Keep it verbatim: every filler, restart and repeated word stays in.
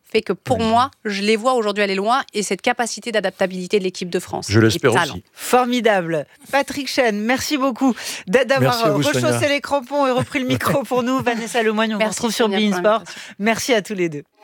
fait que pour oui. moi, je les vois aujourd'hui aller loin et cette capacité d'adaptabilité de l'équipe de France. Je l'espère aussi. Formidable. Patrick Chêne, merci beaucoup d'avoir rechaussé les crampons et repris le micro pour nous. Vanessa Lemoigne, on se retrouve sur Bein Sport. Merci à tous les deux.